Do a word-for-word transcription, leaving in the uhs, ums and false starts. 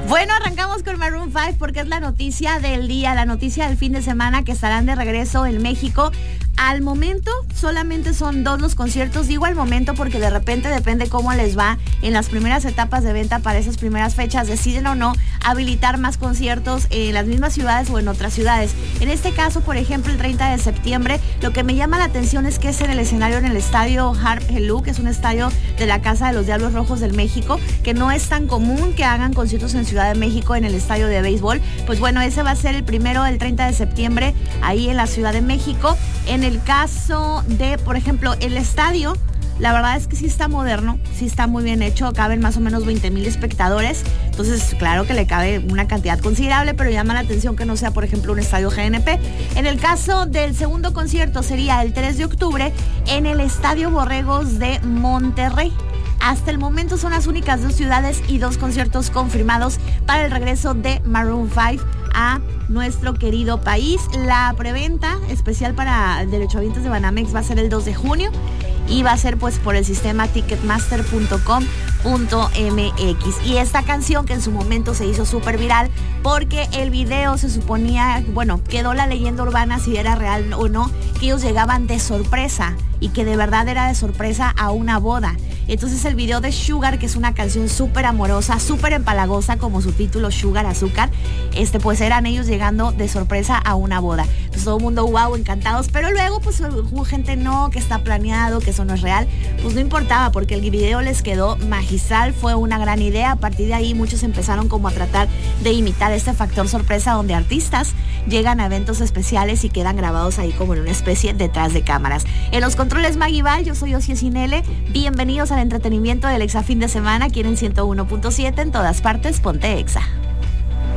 Bueno, arrancamos con Maroon cinco porque es la noticia del día, la noticia del fin de semana, que estarán de regreso en México. Al momento solamente son dos los conciertos, digo al momento porque de repente depende cómo les va en las primeras etapas de venta para esas primeras fechas, deciden o no habilitar más conciertos en las mismas ciudades o en otras ciudades. En este caso, por ejemplo, el treinta de septiembre, lo que me llama la atención es que es en el escenario en el estadio Harp Helú, que es un estadio de la Casa de los Diablos Rojos del México, que no es tan común que hagan conciertos en Ciudad de México en el estadio de béisbol. Pues bueno, ese va a ser el primero, el treinta de septiembre, ahí en la Ciudad de México. En el caso de, por ejemplo, el estadio, la verdad es que sí está moderno, sí está muy bien hecho, caben más o menos veinte mil espectadores, entonces claro que le cabe una cantidad considerable, pero llama la atención que no sea, por ejemplo, un estadio G N P. En el caso del segundo concierto sería el tres de octubre en el Estadio Borregos de Monterrey. Hasta el momento son las únicas dos ciudades y dos conciertos confirmados para el regreso de Maroon cinco a nuestro querido país. La preventa especial para derechohabientes de Banamex va a ser el dos de junio y va a ser pues por el sistema ticketmaster punto com punto m x. Y esta canción, que en su momento se hizo súper viral porque el video se suponía, bueno, quedó la leyenda urbana si era real o no, que ellos llegaban de sorpresa y que de verdad era de sorpresa a una boda. Entonces el video de Sugar, que es una canción súper amorosa, súper empalagosa, como su título, Sugar, azúcar, este pues eran ellos llegando de sorpresa a una boda. Pues todo el mundo, wow, encantados, pero luego pues hubo gente, no, que está planeado, que eso no es real. Pues no importaba, porque el video les quedó magistral, fue una gran idea. A partir de ahí muchos empezaron como a tratar de imitar este factor sorpresa, donde artistas llegan a eventos especiales y quedan grabados ahí como en una especie detrás de cámaras. En los controles, Maggie Val, yo soy Ocie Sinele. Bienvenidos al entretenimiento del Exa Fin de Semana, aquí en ciento uno punto siete, en todas partes, ponte Exa.